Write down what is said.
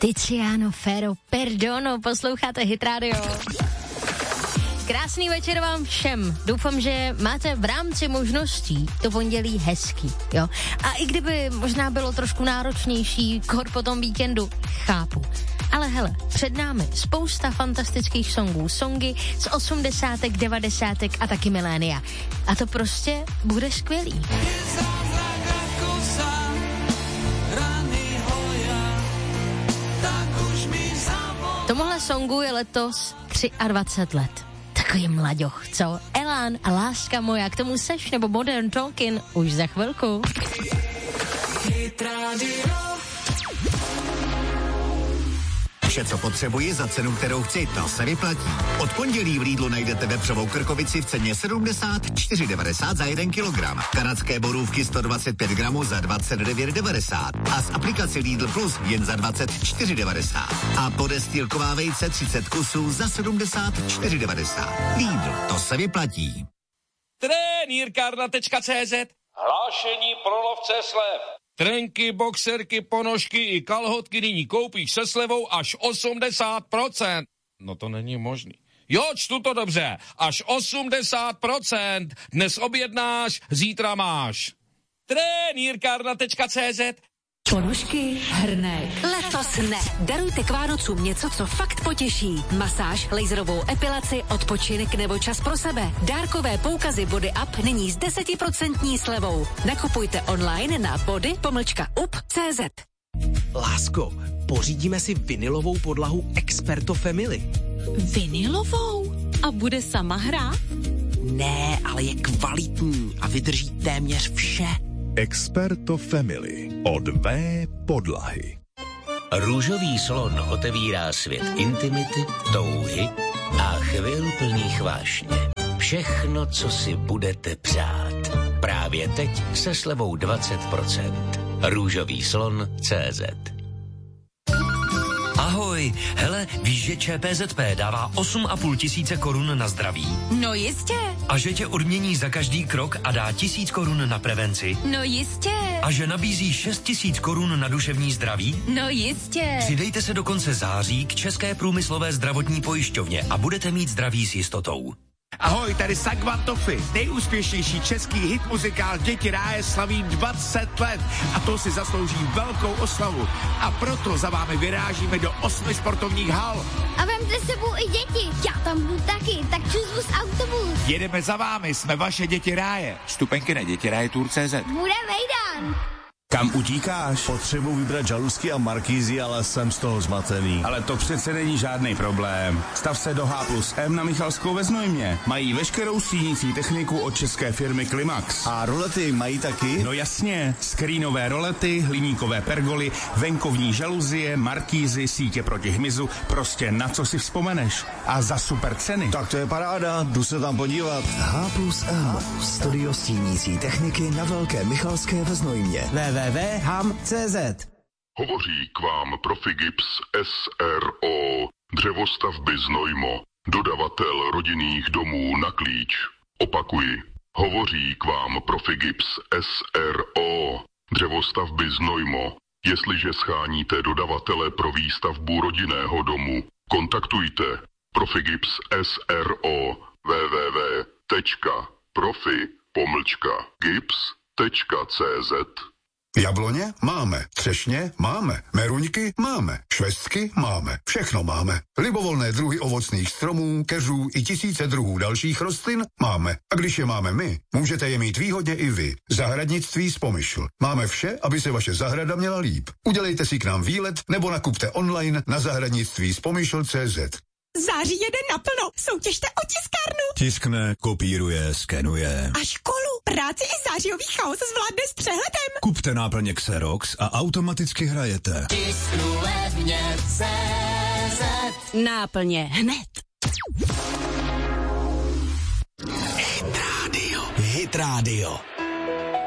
Tiziano Ferro, Perdono, posloucháte Hit Radio. Krásný večer vám všem. Doufám, že máte v rámci možností to pondělí hezký, jo. A i kdyby možná bylo trošku náročnější, kor po tom víkendu, chápu. Ale hele, před námi spousta fantastických songy z 80., 90. a taky milénia. A to prostě bude skvělý. Tomuhle songu je letos 23 let. Takový mlaďoch, co? Elán a Láska moja, k tomu seš nebo Modern Talking už za chvilku. Vše, co potřebuji za cenu, kterou chci, to se vyplatí. Od pondělí v Lidlu najdete vepřovou krkovici v ceně 74,90 za 1 kilogram. Kanadské borůvky 125 gramů za 29,90. A z aplikace Lidl Plus jen za 24,90. A podestýlková vejce 30 kusů za 74,90. Lidl, to se vyplatí. Trenírkárna.cz Hlášení pro lovce slev. Trenky, boxerky, ponožky i kalhotky nyní koupíš se slevou až 80%. No to není možný. Jo, čtu to dobře. Až 80%. Dnes objednáš, zítra máš. Trenírkárna.cz Ponožky, hrnek. Letos ne. Darujte k Vánocům něco, co fakt potěší. Masáž, laserovou epilaci, odpočinek nebo čas pro sebe. Dárkové poukazy Body Up nyní s 10% slevou. Nakupujte online na body-up.cz. Lásko, pořídíme si vinylovou podlahu Experto Family. Vinylovou? A bude sama hrát? Ne, ale je kvalitní a vydrží téměř vše. Experto Family od V podlahy. Růžový slon otevírá svět intimity, touhy a chvil plných vášně. Všechno, co si budete přát. Právě teď se slevou 20%. Růžový slon.cz. Ahoj, hele, víš, že ČPZP dává 8,5 tisíce korun na zdraví? No jistě. A že tě odmění za každý krok a dá 1000 korun na prevenci? No jistě. A že nabízí 6 000 korun na duševní zdraví? No jistě. Přidejte se do konce září k České průmyslové zdravotní pojišťovně a budete mít zdraví s jistotou. Ahoj, tady Sagvan Toffy, nejúspěšnější český hit muzikál Děti ráje slaví 20 let a to si zaslouží velkou oslavu. A proto za vámi vyrážíme do 8 sportovních hal. A vemte s sebou i děti, já tam budu taky, tak čus autobus. Jedeme za vámi, jsme vaše Děti ráje. Vstupenky na dětirajetur.cz. Bude mejdan. Kam utíkáš? Potřebuji vybrat žaluzky a markízy, ale jsem z toho zmatený. Ale to přece není žádný problém. Stav se do H+M na Michalskou ve Znojmě. Mají veškerou stínící techniku od české firmy Klimax. A rolety mají taky? No jasně. Skrínové rolety, hliníkové pergoly, venkovní žaluzie, markízy, sítě proti hmyzu, prostě na co si vzpomeneš. A za super ceny. Tak to je paráda, jdu se tam podívat. H+M. Studio stínící techniky na Velké Michalské ve Znojmě. www.ham.cz. Hovoří k vám Profigips SRO, dřevostavby Znojmo, dodavatel rodinných domů na klíč. Opakuji, hovoří k vám Profigips SRO, dřevostavby Znojmo. Jestliže scháníte dodavatele pro výstavbu rodinného domu, kontaktujte Profigips SRO www.profi-gips.cz. Jabloně máme, třešně máme, meruňky máme, švestky máme, všechno máme. Libovolné druhy ovocných stromů, keřů i tisíce druhů dalších rostlin máme. A když je máme my, můžete je mít výhodně i vy. Zahradnictví z Pomyšl. Máme vše, aby se vaše zahrada měla líp. Udělejte si k nám výlet nebo nakupte online na zahradnictví.cz. Září jede naplno, soutěžte o tiskárnu. Tiskne, kopíruje, skenuje. A školu, práci i zářijový chaos zvládne s přehledem. Kupte náplně Xerox a automaticky hrajete. Tisknu levně CZ. Náplně hned. Hit Radio.